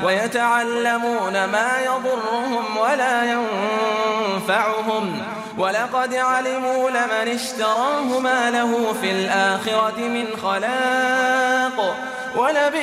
ويتعلمون ما يضرهم ولا ينفعهم ولقد علموا لمن اشتراه ما له في الآخرة من خلاق